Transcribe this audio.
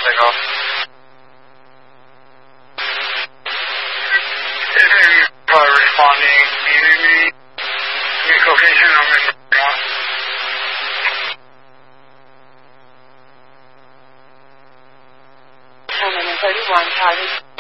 take off. Responding. Do you need me? Your location on this one? And then 31, Charlie.